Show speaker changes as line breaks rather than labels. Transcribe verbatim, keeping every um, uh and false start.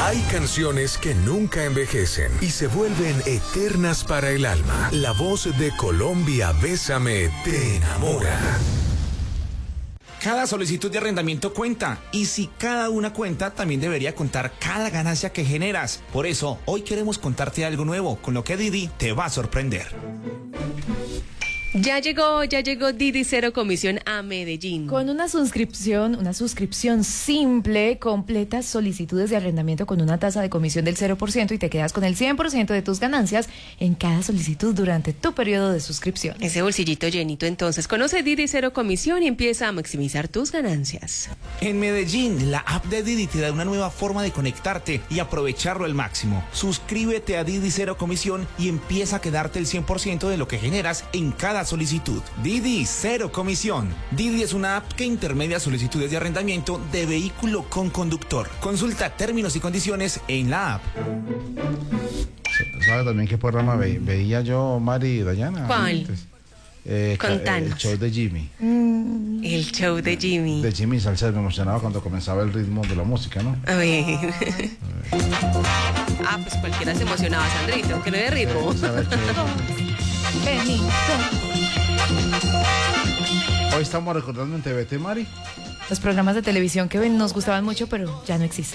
Hay canciones que nunca envejecen y se vuelven eternas para el alma. La voz de Colombia Bésame te enamora.
Cada solicitud de arrendamiento cuenta, y si cada una cuenta, también debería contar cada ganancia que generas. Por eso, hoy queremos contarte algo nuevo, con lo que Didi te va a sorprender.
Ya llegó, ya llegó Didi Cero Comisión a Medellín.
Con una suscripción, una suscripción simple, completas solicitudes de arrendamiento con una tasa de comisión del cero por ciento y te quedas con el cien por ciento de tus ganancias en cada solicitud durante tu periodo de suscripción.
Ese bolsillito llenito, entonces. Conoce Didi Cero Comisión y empieza a maximizar tus ganancias.
En Medellín, la app de Didi te da una nueva forma de conectarte y aprovecharlo al máximo. Suscríbete a Didi Cero Comisión y empieza a quedarte el cien por ciento de lo que generas en cada solicitud. Didi Cero Comisión. Didi es una app que intermedia solicitudes de arrendamiento de vehículo con conductor. Consulta términos y condiciones en la app.
¿Sabes también qué programa ve, veía yo, Mari y Dayana?
¿Cuál?
Eh,
Contanos.
El show de Jimmy.
Mm. El show de Jimmy.
De Jimmy Salcedo, me emocionaba cuando comenzaba el ritmo de la música, ¿no?
A ver. A ver. Ah, pues cualquiera se emocionaba, Sandrito, que no de ritmo.
Benito.
Hoy estamos recordando en T V T, Mari.
Los programas de televisión que nos gustaban mucho, pero ya no existen.